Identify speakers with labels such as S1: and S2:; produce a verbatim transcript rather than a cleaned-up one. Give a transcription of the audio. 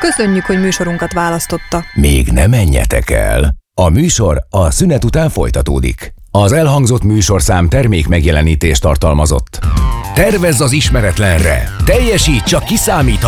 S1: Köszönjük, hogy műsorunkat választotta.
S2: Még ne menjetek el! A műsor a szünet után folytatódik. Az elhangzott műsorszám termék megjelenítést tartalmazott. Tervezz az ismeretlenre! Teljesíts a kiszámíthatatlanra!